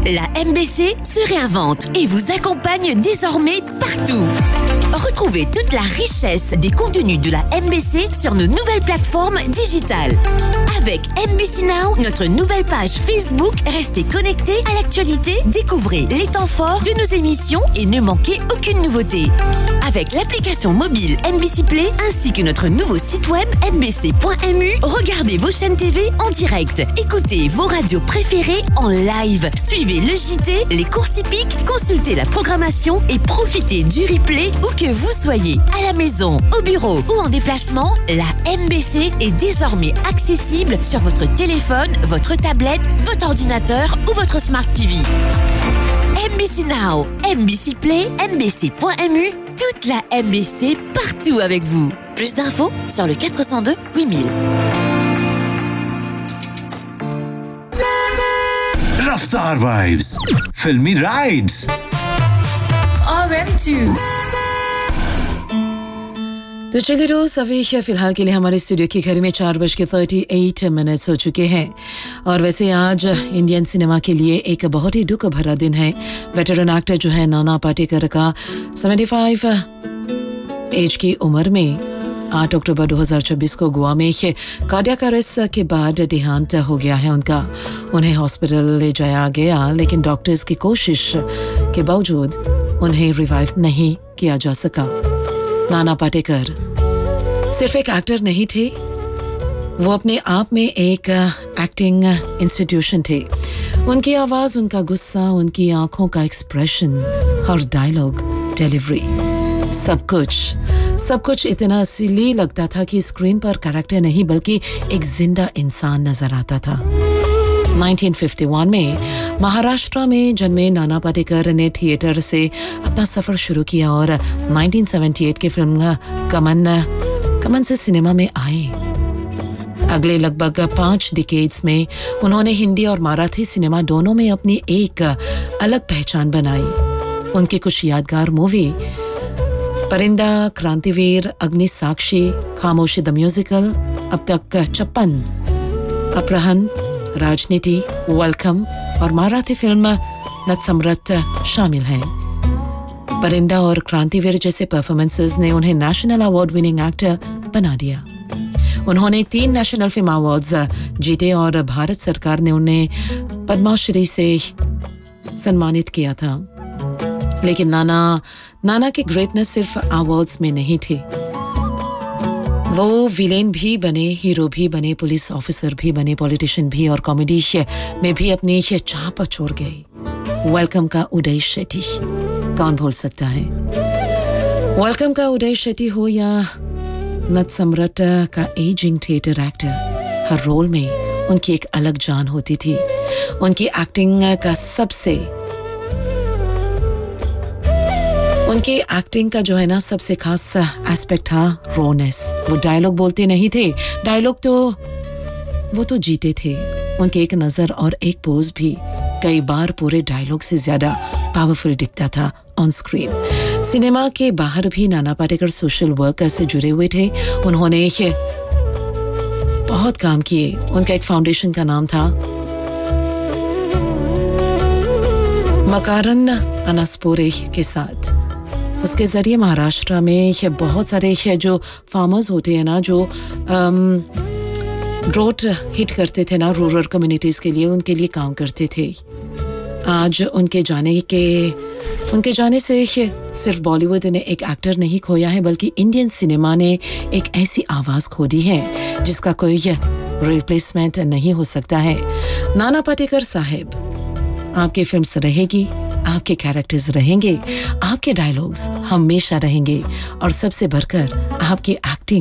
La MBC se réinvente et vous accompagne désormais partout. Retrouvez toute la richesse des contenus de la MBC sur nos nouvelles plateformes digitales. Avec MBC Now, notre nouvelle page Facebook, restez connectés à l'actualité, découvrez les temps forts de nos émissions et ne manquez aucune nouveauté. Avec l'application mobile MBC Play ainsi que notre nouveau site web mbc.mu, regardez vos chaînes TV en direct, écoutez vos radios préférées en live, suivez le JT, les courses hippiques, consultez la programmation et profitez du replay où que vous soyez, à la maison, au bureau ou en déplacement, la MBC est désormais accessible sur votre téléphone, votre tablette, votre ordinateur ou votre Smart TV. MBC Now, MBC Play, mbc.mu, toute la MBC partout avec vous. Plus d'infos sur le 402 8000. Raftar Vibes, Filmy Rides, RM2। तो चलिए दोस्त, अभी फिलहाल के लिए हमारे studio की घड़ी में 4:38 हो चुके हैं। और वैसे आज इंडियन सिनेमा के लिए एक बहुत ही दुख भरा दिन है। वेटरन एक्टर जो है नाना पाटेकर का 75 एज की उम्र में 8 अक्टूबर 2024 को गोवा में कार्डियक अरेस्ट के बाद देहांत हो गया है उनका। उन्हें हॉस्पिटल ले जाया गया लेकिन डॉक्टर्स की कोशिश के बावजूद उन्हें रिवाइव नहीं किया जा सका। नाना पाटेकर सिर्फ एक एक्टर नहीं थे, वो अपने आप में एक एक्टिंग इंस्टीट्यूशन थे। उनकी आवाज़, उनका गुस्सा, उनकी आंखों का एक्सप्रेशन, हर डायलॉग, डिलीवरी, सब कुछ इतना असली लगता था कि स्क्रीन पर कैरेक्टर नहीं बल्कि एक जिंदा इंसान नजर आता था। 1951 में महाराष्ट्र में जन्मे नाना पाटेकर ने थिएटर से अपना सफर शुरू किया और 1978 की फिल्म कमन से सिनेमा में आए। अगले लगभग 5 डिकेड्स में उन्होंने हिंदी और मराठी सिनेमा दोनों में अपनी एक अलग पहचान बनाई। उनकी कुछ यादगार मूवी परिंदा, क्रांतिवीर, अग्निसाक्षी, खामोशी द म्यूजिकल, अब तक 56, अपहरण, राजनीति, वेलकम और मराठी फिल्म नटसम्राट शामिल हैं। परिंदा और क्रांतिवीर जैसे परफॉर्मेंसेस ने उन्हें नेशनल अवार्ड विनिंग एक्टर बना दिया। उन्होंने 3 नेशनल फिल्म अवार्ड्स जीते और भारत सरकार ने उन्हें पद्मश्री से सम्मानित किया था। लेकिन नाना की ग्रेटनेस सिर्फ अवार्ड्स में नहीं थी। वो विलेन भी बने, हीरो भी बने, पुलिस ऑफिसर भी बने, पॉलिटिशियन भी और कॉमेडी में भी अपनी छाप छोड़ गए। वेलकम का उदय शेट्टी, कौन भूल सकता है। वेलकम का उदय शेट्टी हो या नटसम्राट का एजिंग थिएटर एक्टर, हर रोल में उनकी एक अलग जान होती थी। उनकी एक्टिंग का जो है ना सबसे खास एस्पेक्ट था रोनेस। वो डायलॉग बोलते नहीं थे, डायलॉग तो वो तो जीते थे। उनके एक नजर और एक पोज भी कई बार पूरे डायलॉग से ज्यादा पावरफुल दिखता था ऑन स्क्रीन। सिनेमा के बाहर भी नाना पाटेकर सोशल वर्क से जुड़े हुए थे। उन्होंने बहुत काम किए। उनका एक फाउंडेशन का नाम था मकारन अनास्पोरे के साथ। उसके जरिए महाराष्ट्र में बहुत सारे जो फार्मर्स होते हैं ना, जो ड्रोट हिट करते थे ना रूरल कम्युनिटीज़ के लिए, उनके लिए काम करते थे। आज उनके जाने से सिर्फ बॉलीवुड ने एक एक्टर नहीं खोया है बल्कि इंडियन सिनेमा ने एक ऐसी आवाज़ खो दी है जिसका कोई रिप्लेसमेंट नहीं हो सकता है। नाना पाटेकर साहब, आपकी फिल्म्स रहेगी, आपके कैरेक्टर्स रहेंगे, आपके डायलॉग्स हमेशा रहेंगे और सबसे बढ़कर आपकी एक्टिंग